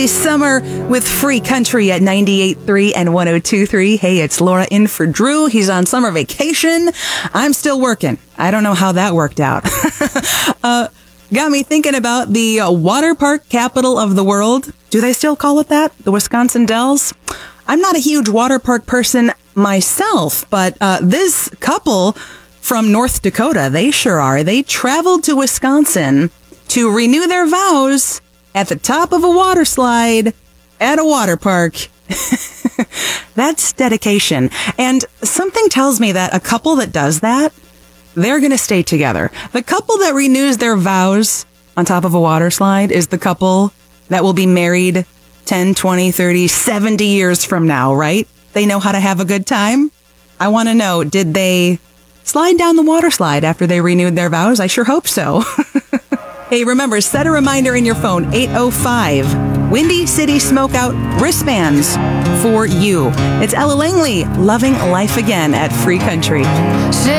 early summer with Free Country at 98.3 and 102.3. Hey, it's Laura in for Drew. He's on summer vacation. I'm still working. I don't know how that worked out. Got me thinking about the water park capital of the world. Do they still call it that? The Wisconsin Dells? I'm not a huge water park person myself, but this couple from North Dakota, they sure are. They traveled to Wisconsin to renew their vows at the top of a water slide at a water park. That's dedication. And something tells me that a couple that does that, they're going to stay together. The couple that renews their vows on top of a water slide is the couple that will be married 10, 20, 30, 70 years from now, right? They know how to have a good time. I want to know, did they slide down the water slide after they renewed their vows? I sure hope so. Hey, remember, set a reminder in your phone, 8:05, Windy City Smokeout wristbands for you. It's Ella Langley, Loving Life Again at Free Country.